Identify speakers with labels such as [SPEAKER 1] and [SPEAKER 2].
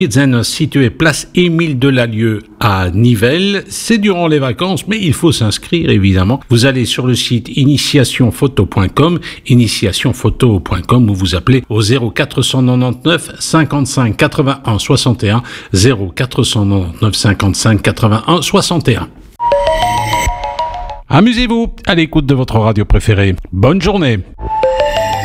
[SPEAKER 1] Zen, situé place Émile Delalieu à Nivelles. C'est durant les vacances, mais il faut s'inscrire évidemment. Vous allez sur le site initiationphoto.com, initiationphoto.com, ou vous appelez au 0499 55 81 61, 0499 55 81 61. Amusez-vous à l'écoute de votre radio préférée. Bonne journée.